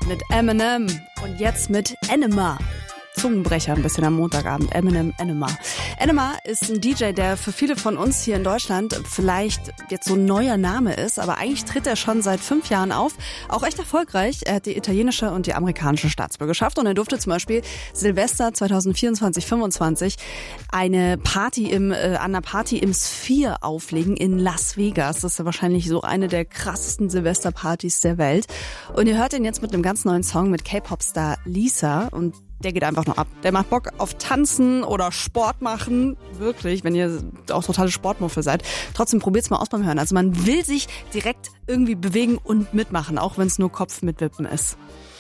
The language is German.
mit Eminem und jetzt mit Enema. Zungenbrecher ein bisschen am Montagabend. Eminem, Enema. Enema ist ein DJ, der für viele von uns hier in Deutschland vielleicht jetzt so ein neuer Name ist, aber eigentlich tritt er schon seit 5 Jahren auf. Auch echt erfolgreich. Er hat die italienische und die amerikanische Staatsbürgerschaft und er durfte zum Beispiel Silvester 2024-25 an einer Party im Sphere auflegen in Las Vegas. Das ist ja wahrscheinlich so eine der krassesten Silvesterpartys der Welt. Und ihr hört ihn jetzt mit einem ganz neuen Song mit K-Pop-Star Lisa und der geht einfach nur ab. Der macht Bock auf Tanzen oder Sport machen. Wirklich, wenn ihr auch totale Sportmuffel seid. Trotzdem probiert's mal aus beim Hören. Also man will sich direkt irgendwie bewegen und mitmachen, auch wenn es nur Kopf mit Wippen ist.